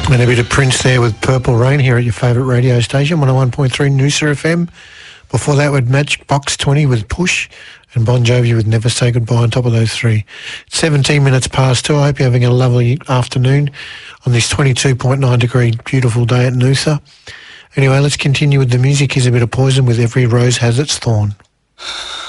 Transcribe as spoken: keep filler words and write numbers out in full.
And a bit of Prince there with Purple Rain here at your favourite radio station, one oh one point three Noosa F M. Before that, we'd Matchbox twenty with Push and Bon Jovi with Never Say Goodbye on top of those three. It's seventeen minutes past two. I hope you're having a lovely afternoon on this twenty-two point nine degree beautiful day at Noosa. Anyway, let's continue with the music. Here's a bit of Poison with Every Rose Has Its Thorn.